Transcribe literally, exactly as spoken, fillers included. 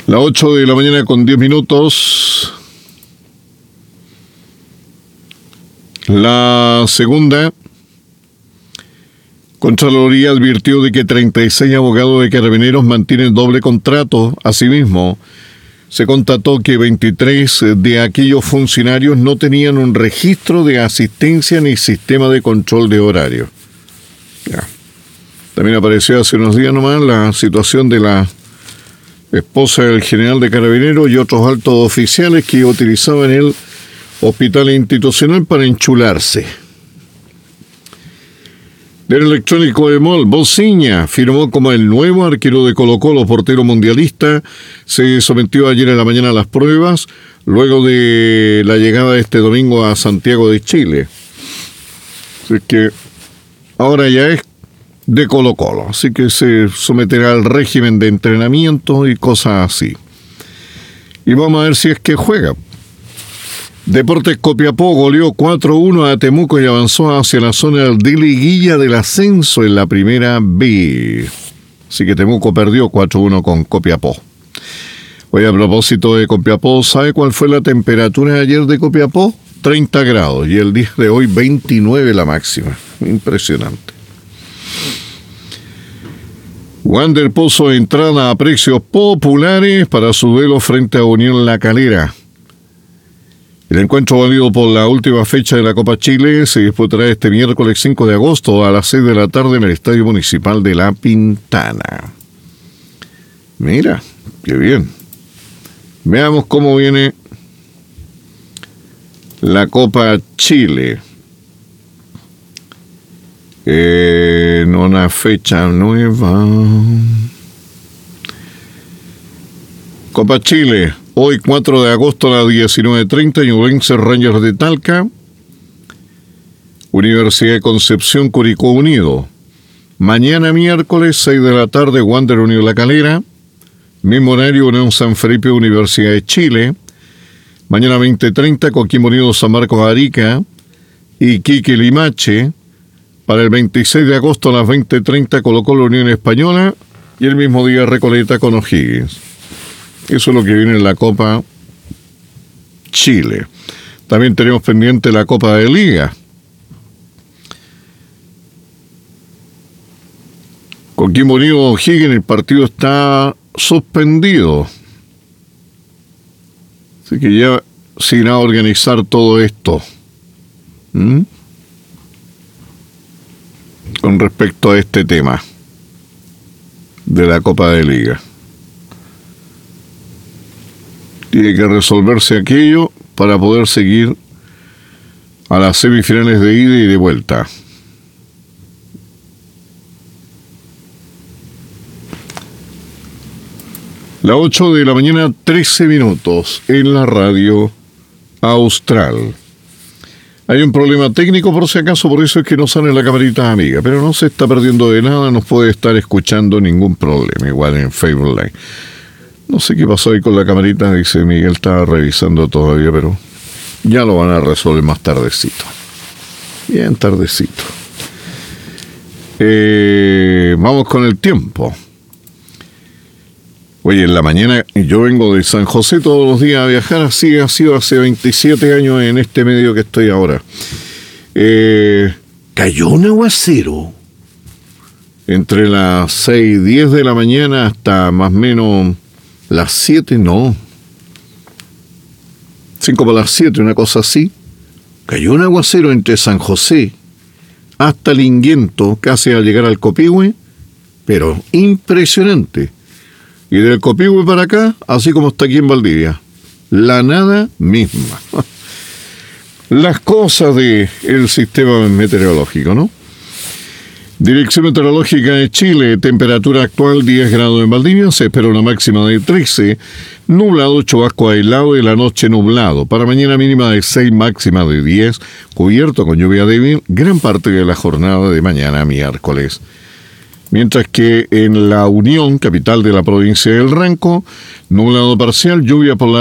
Las ocho de la mañana con diez minutos. La segunda, Contraloría advirtió de que treinta y seis abogados de Carabineros mantienen doble contrato. Asimismo, se constató que veintitrés de aquellos funcionarios no tenían un registro de asistencia ni sistema de control de horario. Ya. También apareció hace unos días nomás la situación de la esposa del general de Carabineros y otros altos oficiales que utilizaban el hospital institucional para enchularse. Del electrónico de Mol, Bociña firmó como el nuevo arquero de Colo-Colo, portero mundialista. Se sometió ayer en la mañana a las pruebas, luego de la llegada este domingo a Santiago de Chile. Así que ahora ya es de Colo-Colo, así que se someterá al régimen de entrenamiento y cosas así. Y vamos a ver si es que juega. Deportes Copiapó goleó cuatro uno a Temuco y avanzó hacia la zona de liguilla del ascenso en la primera B. Así que Temuco perdió cuatro uno con Copiapó. Hoy, a propósito de Copiapó, ¿sabe cuál fue la temperatura ayer de Copiapó? treinta grados, y el día de hoy veintinueve la máxima. Impresionante. Wander puso entrada a precios populares para su duelo frente a Unión La Calera. El encuentro válido por la última fecha de la Copa Chile se disputará este miércoles cinco de agosto a las seis de la tarde en el Estadio Municipal de La Pintana. Mira, qué bien. Veamos cómo viene la Copa Chile. En una fecha nueva. Copa Chile, hoy cuatro de agosto a las diecinueve treinta, Ñublense Rangers de Talca, Universidad de Concepción Curicó Unido. Mañana miércoles, seis de la tarde, Wander Unión La Calera, mismo horario Unión San Felipe Universidad de Chile. Mañana veinte treinta, Coquimbo Unido San Marcos Arica, Iquique Limache. Para el veintiséis de agosto a las veinte treinta, Colo-Colo Unión Española, y el mismo día Recoleta con O'Higgins. Eso es lo que viene en la Copa Chile. También tenemos pendiente la Copa de Liga. Coquimbo Unido O'Higgins, el partido está suspendido. Así que ya se irá a organizar todo esto. ¿Mm? Con respecto a este tema de la Copa de Liga. Tiene que resolverse aquello para poder seguir a las semifinales de ida y de vuelta. Las ocho de la mañana, trece minutos, en la radio Austral. Hay un problema técnico, por si acaso, por eso es que no sale la camarita amiga, pero no se está perdiendo de nada, no puede estar escuchando ningún problema, igual en Facebook Live. No sé qué pasó ahí con la camarita, dice Miguel, estaba revisando todavía, pero ya lo van a resolver más tardecito. Bien tardecito. Eh, vamos con el tiempo. Oye, en la mañana yo vengo de San José todos los días a viajar, así ha sido hace veintisiete años en este medio que estoy ahora. Eh, cayó un aguacero entre las seis y diez de la mañana hasta más o menos las siete, no. cinco para las siete, una cosa así. Cayó un aguacero entre San José hasta Linguento, casi al llegar al Copihue, pero impresionante. Y del Copihue para acá, así como está aquí en Valdivia, la nada misma. Las cosas del sistema meteorológico, ¿no? Dirección Meteorológica de Chile, temperatura actual diez grados en Valdivia, se espera una máxima de trece, nublado, chubasco aislado y la noche nublado. Para mañana mínima de seis, máxima de diez, cubierto con lluvia débil gran parte de la jornada de mañana miércoles. Mientras que en La Unión, capital de la provincia del Ranco, nublado parcial, lluvia por la